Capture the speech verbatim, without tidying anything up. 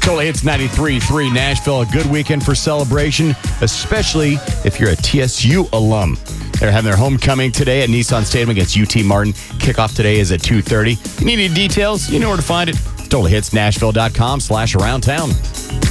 Total Hits ninety-three point three Nashville. A good weekend for celebration, especially if you're a T S U alum. They're having their homecoming today at Nissan Stadium against U T Martin. Kickoff today is at two thirty. If you need any details, you know where to find it. Total Hits Nashville dot com slash around town.